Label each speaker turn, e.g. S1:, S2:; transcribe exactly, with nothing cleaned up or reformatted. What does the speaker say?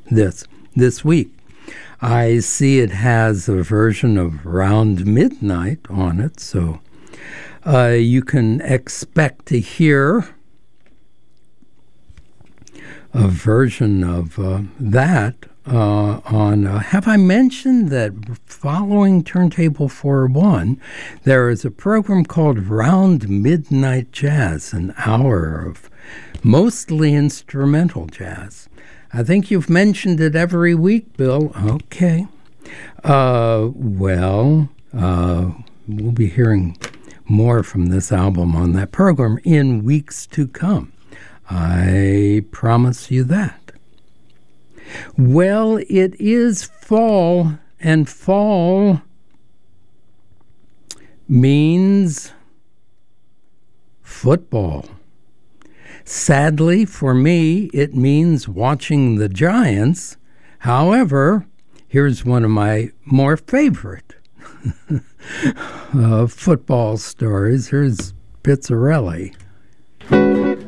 S1: this this week. I see it has a version of Round Midnight on it, so uh, you can expect to hear a version of uh, that uh, on, uh, have I mentioned that following Turntable four oh one, there is a program called Round Midnight Jazz, an hour of mostly instrumental jazz. I think you've mentioned it every week, Bill. Okay. Uh, well, uh, we'll be hearing more from this album on that program in weeks to come. I promise you that. Well, it is fall, and fall means football. Sadly, for me, it means watching the Giants. However, here's one of my more favorite uh, football stories. Here's Pizzarelli.